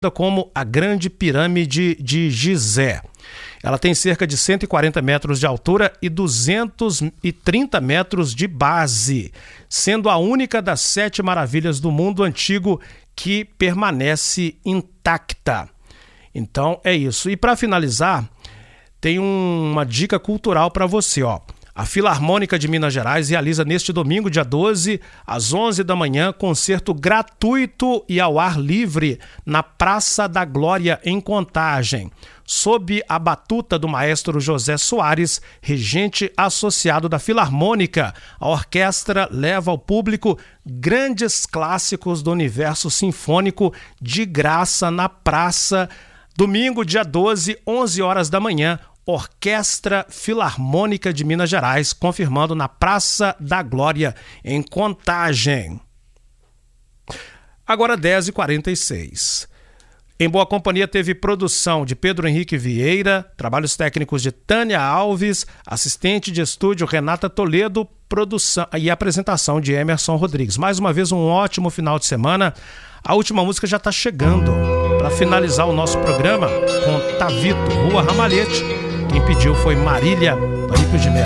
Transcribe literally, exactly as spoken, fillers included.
como a Grande Pirâmide de Gizé. Ela tem cerca de cento e quarenta metros de altura e duzentos e trinta metros de base, sendo a única das sete maravilhas do mundo antigo que permanece intacta. Então é isso. E para finalizar, tem um, uma dica cultural para você, ó. A Filarmônica de Minas Gerais realiza neste domingo, dia doze, às onze da manhã, concerto gratuito e ao ar livre na Praça da Glória, em Contagem, sob a batuta do maestro José Soares, regente associado da Filarmônica. A orquestra leva ao público grandes clássicos do universo sinfônico de graça na praça. Domingo, dia doze, onze horas da manhã, Orquestra Filarmônica de Minas Gerais, confirmando na Praça da Glória, em Contagem. Agora dez e quarenta e seis. Em Boa Companhia teve produção de Pedro Henrique Vieira, trabalhos técnicos de Tânia Alves, assistente de estúdio Renata Toledo, produção e apresentação de Emerson Rodrigues. Mais uma vez, um ótimo final de semana. A última música já está chegando para finalizar o nosso programa com Tavito, Rua Ramalhete. Quem pediu foi Marília Rico de Melo.